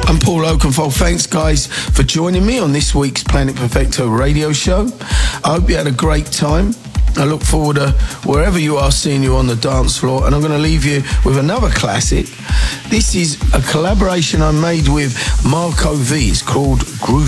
I'm Paul Oakenfold. Thanks, guys, for joining me on this week's Planet Perfecto radio show. I hope you had a great time. I look forward to wherever you are seeing you on the dance floor, and I'm going to leave you with another classic. This is a collaboration I made with Marco V. It's called Groove